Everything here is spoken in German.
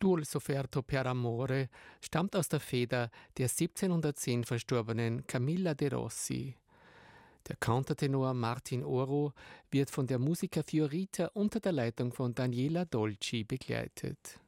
Dul sofferto per amore stammt aus der Feder der 1710 verstorbenen Camilla de Rossi. Der Countertenor Martin Oro wird von der Musica Fiorita unter der Leitung von Daniela Dolci begleitet.